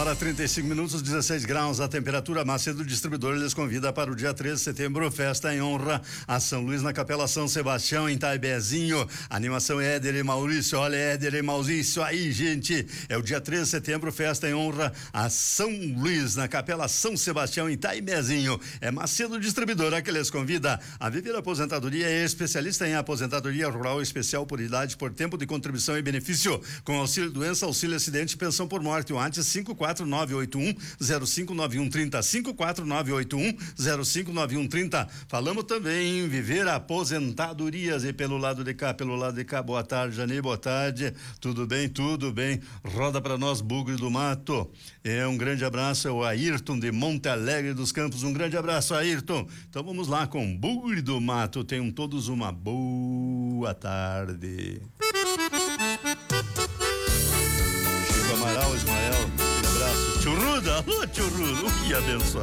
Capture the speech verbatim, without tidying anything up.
hora trinta e cinco minutos, dezesseis graus a temperatura. Macedo Distribuidor lhes convida para o dia treze de setembro, festa em honra a São Luís na Capela São Sebastião, em Taibezinho. Animação Éder e Maurício. Olha, Éder e Maurício aí, gente. É o dia treze de setembro, festa em honra a São Luís na Capela São Sebastião, em Taibezinho. É Macedo Distribuidor que lhes convida. A Viver Aposentadoria é especialista em aposentadoria rural especial por idade, por tempo de contribuição e benefício, com auxílio doença, auxílio acidente e pensão por morte. O antes cinco quatro nove oito um zero cinco nove um trinta, cinco quatro nove oito um zero cinco nove um trinta. Falamos também em Viver Aposentadorias. E pelo lado de cá, pelo lado de cá, boa tarde, Jani, boa tarde. Tudo bem, tudo bem. Roda para nós, Bugre do Mato. É um grande abraço, é o Ayrton de Monte Alegre dos Campos. Um grande abraço, Ayrton. Então vamos lá com Bugre do Mato. Tenham todos uma boa tarde. Chico Amaral, Ismael, um abraço. Churruda, alô, Churruda, o que abençoado.